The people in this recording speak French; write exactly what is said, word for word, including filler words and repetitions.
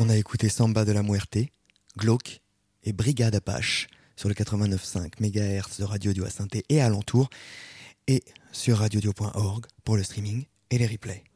On a écouté Samba de la Muerte, Glauque et Brigade Apache sur le quatre-vingt-neuf virgule cinq mégahertz de Radio Dio à Saint-Et et alentour, et sur radiodio point org pour le streaming et les replays.